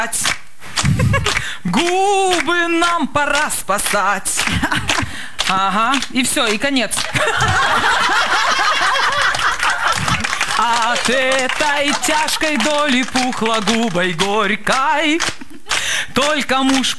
Губы нам пора спасать. Ага, и все, и конец. От этой тяжкой доли пухла губой горькой только муж